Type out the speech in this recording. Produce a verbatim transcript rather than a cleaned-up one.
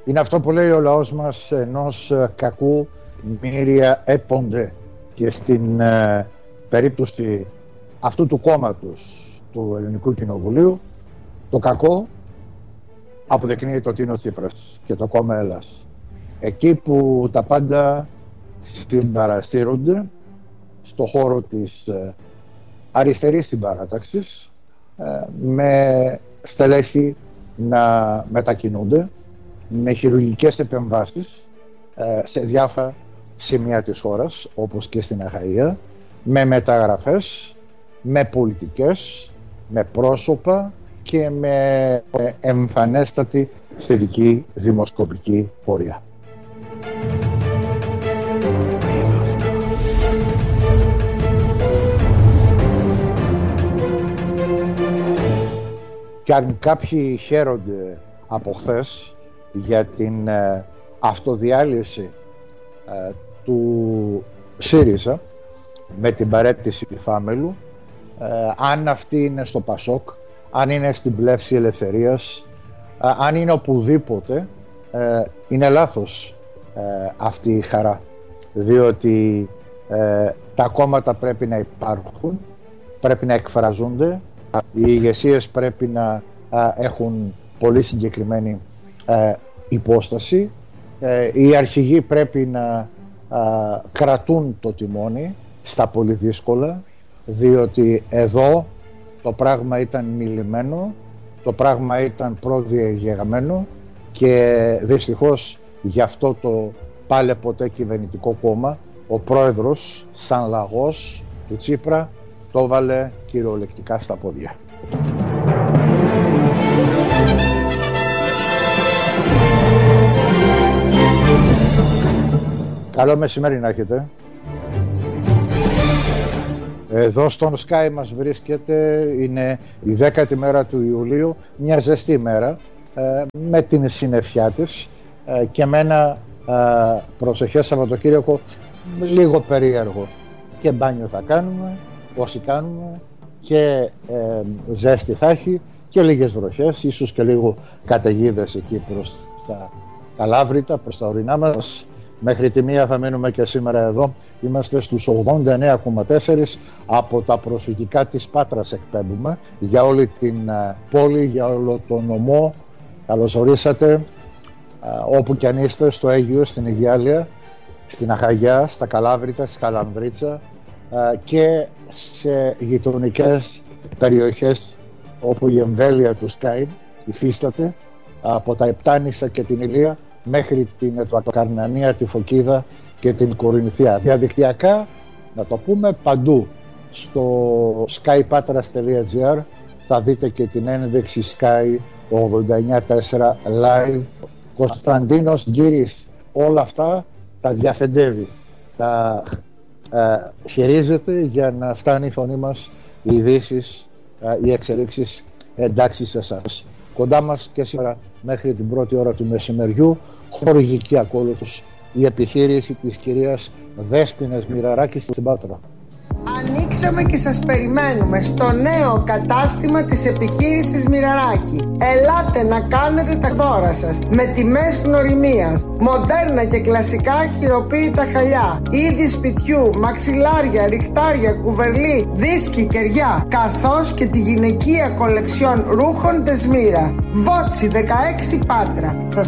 Είναι αυτό που λέει ο λαός μας, ενός κακού μοίρια έπονται, και στην ε, περίπτωση αυτού του κόμματος του Ελληνικού Κοινοβουλίου, το κακό αποδεικνύεται ότι είναι ο Τσίπρας και το κόμμα Ελλάς. Εκεί που τα πάντα συμπαραστήρονται στο χώρο της ε, αριστερής συμπαράταξης, ε, με στελέχη να μετακινούνται με χειρουργικές επεμβάσεις ε, σε διάφορα σημεία της χώρας, όπως και στην Αχαΐα, με μεταγραφές, με πολιτικές, με πρόσωπα και με εμφανέστατη θετική δημοσκοπική πορεία. Και αν κάποιοι χαίρονται από χθες για την ε, αυτοδιάλυση ε, του ΣΥΡΙΖΑ με την παρέτηση του Φάμελου, ε, αν αυτή είναι στο ΠΑΣΟΚ, αν είναι στην Πλεύση Ελευθερίας, ε, αν είναι οπουδήποτε, ε, είναι λάθος ε, αυτή η χαρά, διότι ε, τα κόμματα πρέπει να υπάρχουν, πρέπει να εκφραζούνται, οι ηγεσίες πρέπει να α, έχουν πολύ συγκεκριμένη α, υπόσταση, ε, οι αρχηγοί πρέπει να α, κρατούν το τιμόνι στα πολύ δύσκολα, διότι εδώ το πράγμα ήταν μιλημένο, το πράγμα ήταν προδιαγεγραμμένο, και δυστυχώς γι' αυτό το πάλε ποτέ κυβερνητικό κόμμα ο πρόεδρος σαν λαγός του Τσίπρα το βάλε κυριολεκτικά στα πόδια. Καλό μεσημέρι να έχετε. Εδώ στον Sky μας βρίσκεται, είναι η δέκατη μέρα του Ιουλίου, μια ζεστή μέρα, ε, με την συννεφιά της ε, και με ένα ε, προσεχές Σαββατοκύριακο λίγο περίεργο. Και μπάνιο θα κάνουμε, όσοι κάνουμε, και ε, ζέστη θα έχει και λίγες βροχές, ίσως και λίγο καταιγίδες εκεί προς τα Καλάβρητα, προς τα ορεινά μας. Μέχρι τη μία θα μείνουμε και σήμερα εδώ. Είμαστε στους ογδόντα εννέα κόμμα τέσσερα από τα προσφυγικά της Πάτρας εκπέμπουμε για όλη την uh, πόλη, για όλο το νομό. Καλώς ορίσατε uh, όπου κι αν είστε, στο Αίγυο, στην Αιγιάλεια, στην Αχαγιά, στα Καλάβρητα, στη Χαλανδρίτσα uh, και σε γειτονικές περιοχές όπου η εμβέλεια του Sky υφίσταται, από τα Επτάνησα και την Ηλία μέχρι την Ετωακαρνανία, τη Φωκίδα και την Κορινθία. Διαδικτυακά, να το πούμε, παντού στο skypatras τελεία gr θα δείτε και την ένδειξη Sky ογδόντα εννέα τέσσερα live. Κωνσταντίνος Γκύρης όλα αυτά τα διαφεντεύει, τα ε, χειρίζεται για να φτάνει η φωνή μας, οι ειδήσεις, ε, οι εξελίξεις εντάξει σε εσάς. Κοντά μας και σήμερα μέχρι την πρώτη ώρα του μεσημεριού, χορηγική ακόλουθος, η επιχείρηση της κυρίας Δέσποινας Μοιραράκη στην Πάτρα. Ανοίξαμε και σας περιμένουμε στο νέο κατάστημα της επιχείρησης Μοιραράκη. Ελάτε να κάνετε τα δώρα σας με τιμές γνωριμίας, μοντέρνα και κλασικά χειροποίητα χαλιά, είδη σπιτιού, μαξιλάρια, ριχτάρια, κουβερλί, δίσκοι, κεριά, καθώς και τη γυναικεία κολεξιόν ρούχων Δεσμύρα. Βότσι δεκαέξι Πάτρα. Σας